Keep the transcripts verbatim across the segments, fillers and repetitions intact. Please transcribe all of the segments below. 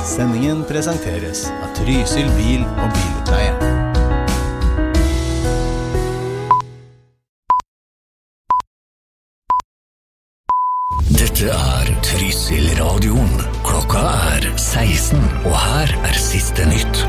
Sendingen presenteres av Trysil bil- og bilutleie. Dette er Trysil radioen. Klokka er seksten, og her er siste nytt.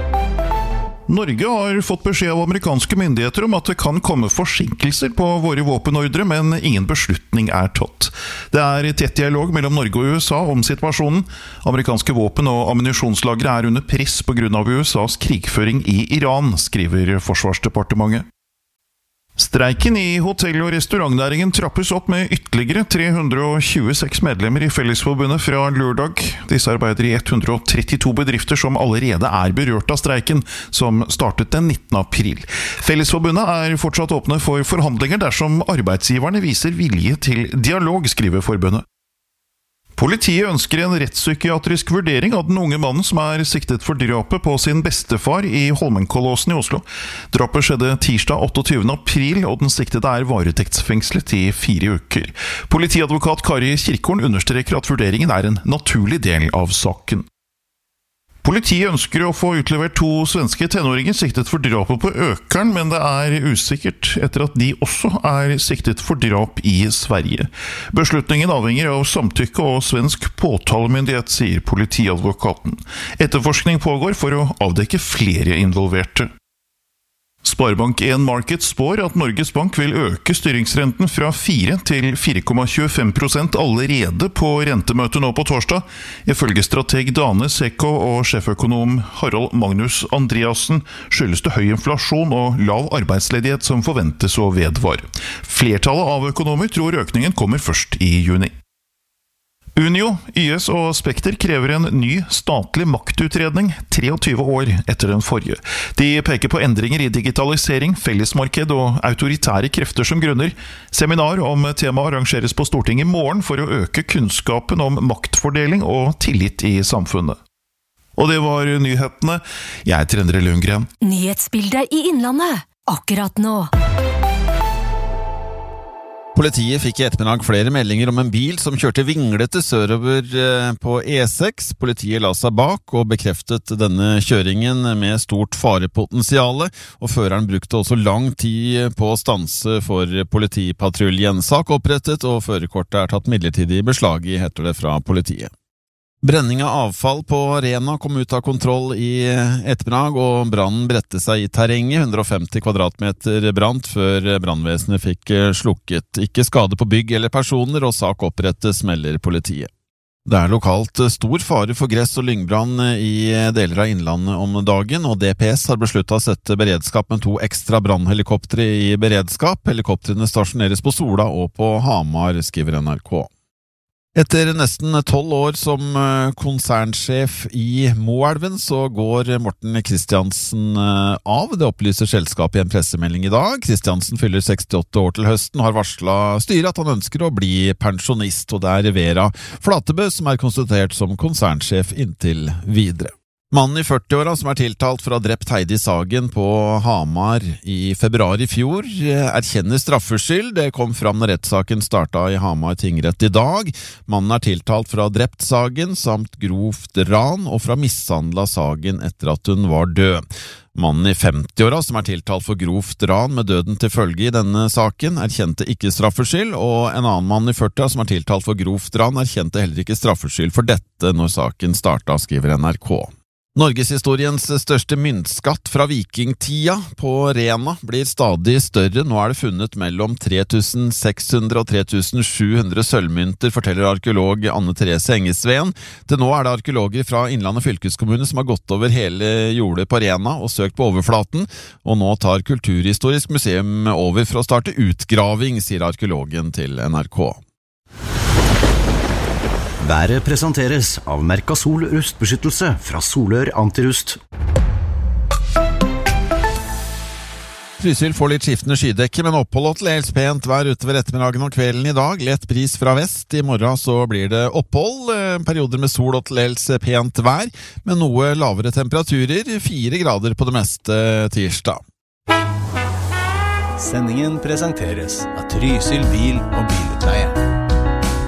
Norge har fått beskjed av amerikanske myndigheter om at det kan komme forsinkelser på våre våpenordre, men ingen beslutning er tatt. Det er tett dialog mellom Norge og U S A om situasjonen. Amerikanske våpen- og ammunisjonslagre er under press på grunn av U S A's krigføring i Iran, skriver Forsvarsdepartementet. Streiken i hotell- og restaurantnæringen trappes opp med ytterligere tre hundre og tjueseks medlemmer i Fellesforbundet fra lørdag. Disse arbeider i ett hundre og trettito bedrifter som allerede er berørt av streiken, som startet den nittende april. Fellesforbundet er fortsatt åpne for forhandlinger dersom arbeidsgiverne viser vilje til dialog, skriver forbundet. Politiet ønsker en rettspsykiatrisk vurdering av den unge mannen som er siktet for drapet på sin bestefar i Holmenkollåsen i Oslo. Drapet skjedde tirsdag otteogtyvende april, og den siktede er varetektsfengslet i fire uker. Politiadvokat Kari Kirkhorn understreker at vurderingen er en naturlig del av saken. Politiet ønsker å få utlevert to svenske tenåringer siktet for drapet på Økern, men det er usikkert etter at de også er siktet for drap i Sverige. Beslutningen avhenger av samtykke og svensk påtalemyndighet, sier politiadvokaten. Etterforskning pågår for å avdekke flere involverte. Sparebank en Markets spår at Norges Bank vil øke styringsrenten fra fire til fire komma tjuefem prosent allerede på rentemøtet nå på torsdag. Ifølge strateg Dane Sekko og sjeføkonom Harald Magnus Andreassen skyldes det høy inflasjon og lav arbeidsledighet som forventes å vedvare. Flertallet av økonomer tror økningen kommer først i juni. Unio, Y S og Spekter krever en ny statlig maktutredning treogtyve år etter den forrige. De peker på endringer i digitalisering, fellesmarked og autoritære krefter som grunner. Seminar om temaet arrangeres på Stortinget i morgen for å øke kunnskapen om maktfordeling og tillit i samfunnet. Og det var nyhetene. Jeg er Endre Lundgren. Nyhetsbildet i Innlandet, akkurat nå. Politiet fikk i ettermiddag flere meldinger om en bil som kjørte vinglete sørover på E seks. Politiet la seg bak og bekreftet denne kjøringen med stort farepotensiale, og føreren brukte også lang tid på å stanse for politipatruljen. Sak opprettet, og førerkortet er tatt midlertidig i beslag i, heter det fra politiet. Brenning av avfall på Rena kom ut av kontroll i ettermiddag, og brannen bredte seg i terrenget. hundre og femti kvadratmeter brant før brannvesenet fikk slukket. Ikke skade på bygg eller personer, og sak opprettes, melder politiet. Det er lokalt stor fare for gress- og lyngbrann i deler av Innlandet om dagen, og D P S har besluttet å sette beredskap med to ekstra brannhelikoptre i beredskap. Helikoptrene stasjoneres på Sola og på Hamar, skriver N R K. Etter nesten tolv år som konsernsjef i Moelven så går Morten Kristiansen av. Det opplyser selskapet i en pressemelding i dag. Kristiansen fyller sekstiåtte år til høsten, har varslet styret at han ønsker å bli pensjonist, og det er Vera Flatebø som er konstatert som konsernsjef inntil videre. Mannen i førtiåra som er tiltalt for å ha drept Heidi Sagen på Hamar i februar i fjor, erkjenner straffskyld. Det kom fram når rettssaken startet i Hamar tingrett i dag. Mannen er tiltalt for å ha drept Sagen, samt grovt ran, og for å ha mishandlet Sagen etter at hun var død. Mannen i femtiåra som er tiltalt for grovt ran med døden til følge i denne saken, erkjente ikke straffskyld, og en annen mann i førtiåra som er tiltalt for grovt ran, erkjente heller ikke straffskyld for dette når saken startet, skriver N R K. Norgeshistoriens største myntskatt fra vikingtida på Rena blir stadig større. Nå er det funnet mellom tre tusen seks hundre og tre tusen sju hundre sølvmynter, forteller arkeolog Anne Therese Engesveen. Til nå er det arkeologer fra Innlandet fylkeskommune som har gått over hele jordet på Rena og søkt på overflaten, og nå tar Kulturhistorisk museum over for å starte utgraving, sier arkeologen til N R K. Været presenteres av Mercasol rustbeskyttelse fra Solør Antirust. Trysil får litt skiftende skydekke, men opphold og til dels pent vær utover ettermiddagen og kvelden i dag. Lett bris fra vest. I morgen så blir det opphold, perioder med sol og til dels pent vær, men noe lavere temperaturer, fire grader på det meste tirsdag. Sendingen presenteres av Trysil bil- og bil.